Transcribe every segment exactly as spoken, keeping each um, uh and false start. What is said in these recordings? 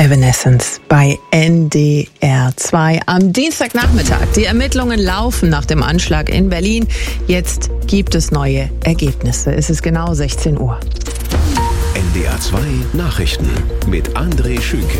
Evanescence bei N D R zwei am Dienstagnachmittag. Die Ermittlungen laufen nach dem Anschlag in Berlin. Jetzt gibt es neue Ergebnisse. Es ist genau sechzehn Uhr. N D R zwei Nachrichten mit André Schünke.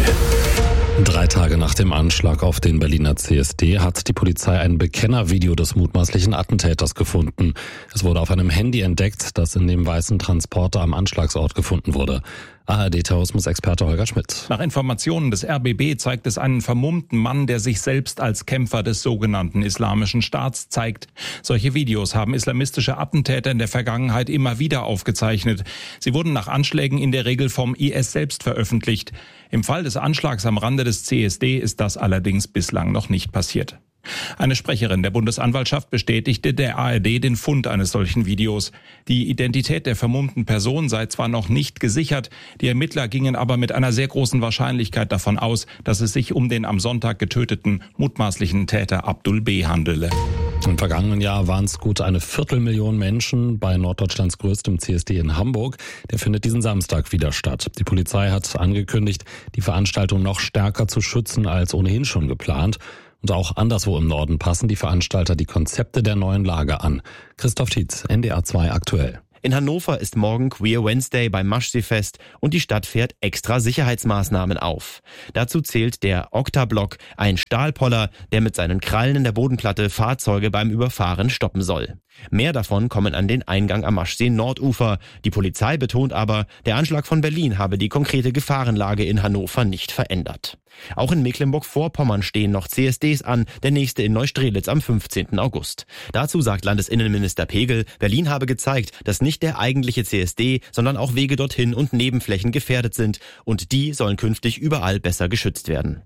Drei Tage nach dem Anschlag auf den Berliner C S D hat die Polizei ein Bekennervideo des mutmaßlichen Attentäters gefunden. Es wurde auf einem Handy entdeckt, das in dem weißen Transporter am Anschlagsort gefunden wurde. A R D-Terrorismusexperte Holger Schmidt. Nach Informationen des R B B zeigt es einen vermummten Mann, der sich selbst als Kämpfer des sogenannten Islamischen Staats zeigt. Solche Videos haben islamistische Attentäter in der Vergangenheit immer wieder aufgezeichnet. Sie wurden nach Anschlägen in der Regel vom I S selbst veröffentlicht. Im Fall des Anschlags am Rande des C S D ist das allerdings bislang noch nicht passiert. Eine Sprecherin der Bundesanwaltschaft bestätigte der A R D den Fund eines solchen Videos. Die Identität der vermummten Person sei zwar noch nicht gesichert, die Ermittler gingen aber mit einer sehr großen Wahrscheinlichkeit davon aus, dass es sich um den am Sonntag getöteten mutmaßlichen Täter Abdul B. handele. Im vergangenen Jahr waren es gut eine Viertelmillion Menschen bei Norddeutschlands größtem C S D in Hamburg. Der findet diesen Samstag wieder statt. Die Polizei hat angekündigt, die Veranstaltung noch stärker zu schützen als ohnehin schon geplant. Und auch anderswo im Norden passen die Veranstalter die Konzepte der neuen Lage an. Christoph Tietz, N D R zwei aktuell. In Hannover ist morgen Queer Wednesday beim Maschseefest und die Stadt fährt extra Sicherheitsmaßnahmen auf. Dazu zählt der Oktablock, ein Stahlpoller, der mit seinen Krallen in der Bodenplatte Fahrzeuge beim Überfahren stoppen soll. Mehr davon kommen an den Eingang am Maschsee Nordufer. Die Polizei betont aber, der Anschlag von Berlin habe die konkrete Gefahrenlage in Hannover nicht verändert. Auch in Mecklenburg-Vorpommern stehen noch C S Ds an, der nächste in Neustrelitz am fünfzehnten August. Dazu sagt Landesinnenminister Pegel, Berlin habe gezeigt, dass nicht der eigentliche C S D, sondern auch Wege dorthin und Nebenflächen gefährdet sind. Und die sollen künftig überall besser geschützt werden.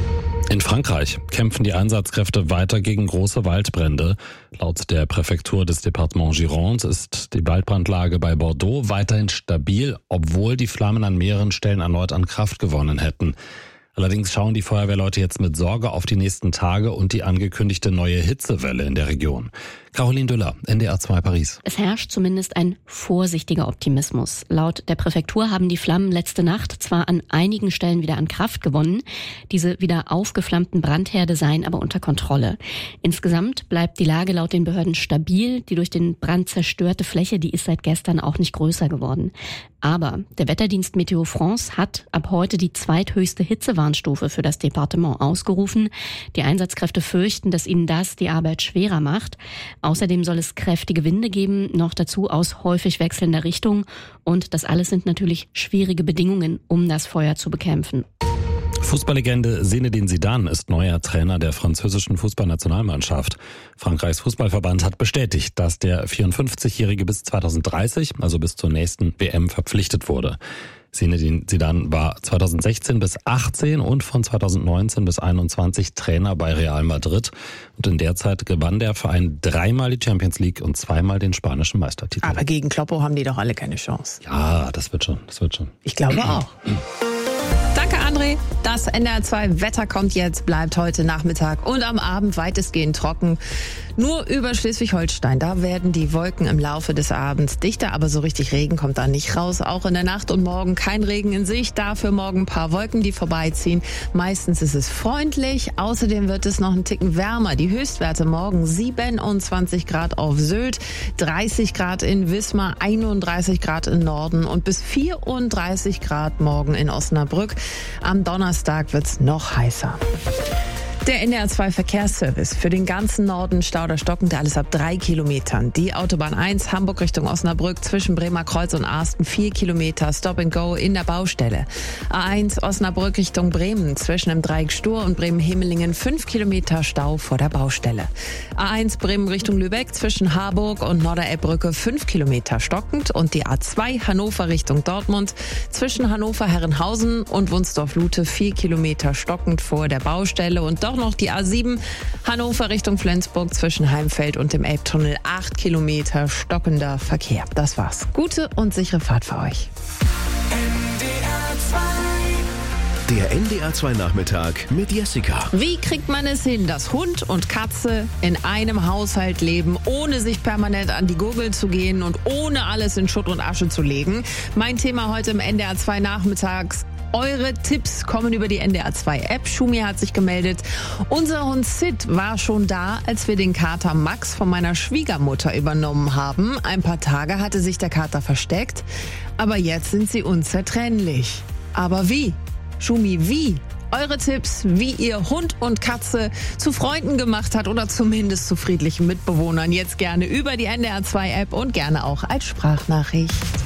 In Frankreich kämpfen die Einsatzkräfte weiter gegen große Waldbrände. Laut der Präfektur des Departements Gironde ist die Waldbrandlage bei Bordeaux weiterhin stabil, obwohl die Flammen an mehreren Stellen erneut an Kraft gewonnen hätten. Allerdings schauen die Feuerwehrleute jetzt mit Sorge auf die nächsten Tage und die angekündigte neue Hitzewelle in der Region. Caroline Düller, N D R zwei Paris. Es herrscht zumindest ein vorsichtiger Optimismus. Laut der Präfektur haben die Flammen letzte Nacht zwar an einigen Stellen wieder an Kraft gewonnen, diese wieder aufgeflammten Brandherde seien aber unter Kontrolle. Insgesamt bleibt die Lage laut den Behörden stabil. Die durch den Brand zerstörte Fläche, die ist seit gestern auch nicht größer geworden. Aber der Wetterdienst Meteo France hat ab heute die zweithöchste Hitzewarnstufe für das Departement ausgerufen. Die Einsatzkräfte fürchten, dass ihnen das die Arbeit schwerer macht. Außerdem soll es kräftige Winde geben, noch dazu aus häufig wechselnder Richtung. Und das alles sind natürlich schwierige Bedingungen, um das Feuer zu bekämpfen. Fußballlegende Zinedine Zidane ist neuer Trainer der französischen Fußballnationalmannschaft. Frankreichs Fußballverband hat bestätigt, dass der vierundfünfzigjährige bis zweitausenddreißig, also bis zur nächsten W M, verpflichtet wurde. Zinedine Zidane war zweitausendsechzehn bis achtzehn und von zweitausendneunzehn bis einundzwanzig Trainer bei Real Madrid. Und in der Zeit gewann der Verein dreimal die Champions League und zweimal den spanischen Meistertitel. Aber gegen Kloppo haben die doch alle keine Chance. Ja, das wird schon, das wird schon. Ich glaube auch. Danke, André. Das N D R zwei Wetter kommt jetzt, bleibt heute Nachmittag und am Abend weitestgehend trocken. Nur über Schleswig-Holstein, da werden die Wolken im Laufe des Abends dichter, aber so richtig Regen kommt da nicht raus. Auch in der Nacht und morgen kein Regen in Sicht, dafür morgen ein paar Wolken, die vorbeiziehen. Meistens ist es freundlich, außerdem wird es noch einen Ticken wärmer. Die Höchstwerte morgen siebenundzwanzig Grad auf Sylt, dreißig Grad in Wismar, einunddreißig Grad im Norden und bis vierunddreißig Grad morgen in Osnabrück. Am Donnerstag wird's noch heißer. Der N D R zwei Verkehrsservice für den ganzen Norden Stauder stockend, alles ab drei Kilometern. Die Autobahn eins Hamburg Richtung Osnabrück zwischen Bremer Kreuz und Arsten vier Kilometer Stop and Go in der Baustelle. A eins Osnabrück Richtung Bremen zwischen dem Dreieck Stur und Bremen-Himmelingen fünf Kilometer Stau vor der Baustelle. A eins Bremen Richtung Lübeck zwischen Harburg und Norderelbbrücke fünf Kilometer stockend und die A zwei Hannover Richtung Dortmund zwischen Hannover Herrenhausen und Wunsdorf-Lute vier Kilometer stockend vor der Baustelle und dort noch die A sieben Hannover Richtung Flensburg zwischen Heimfeld und dem Elbtunnel acht Kilometer stockender Verkehr. Das war's. Gute und sichere Fahrt für euch. Der N D R zwei Nachmittag mit Jessica. Wie kriegt man es hin, dass Hund und Katze in einem Haushalt leben, ohne sich permanent an die Gurgel zu gehen und ohne alles in Schutt und Asche zu legen? Mein Thema heute im N D R zwei Nachmittags. Eure Tipps kommen über die N D R zwei App. Schumi hat sich gemeldet. Unser Hund Sid war schon da, als wir den Kater Max von meiner Schwiegermutter übernommen haben. Ein paar Tage hatte sich der Kater versteckt, aber jetzt sind sie unzertrennlich. Aber wie? Schumi, wie? Eure Tipps, wie ihr Hund und Katze zu Freunden gemacht hat oder zumindest zu friedlichen Mitbewohnern, jetzt gerne über die N D R zwei App und gerne auch als Sprachnachricht.